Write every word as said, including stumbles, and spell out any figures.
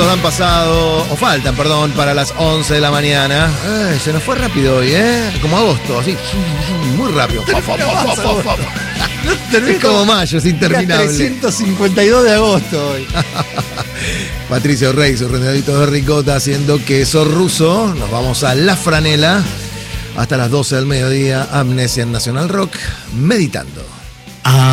han pasado, o faltan, perdón, para las once de la mañana. Ay, se nos fue rápido hoy, ¿eh? Como agosto, así, muy rápido. Pa, pa, pa, pa, pa, pa. Es como mayo, es interminable. trescientos cincuenta y dos de agosto hoy. Patricio Rey, sus rendaditos de ricota haciendo queso ruso. Nos vamos a La Franela hasta las doce del mediodía. Amnesia en Nacional Rock, meditando. Ah.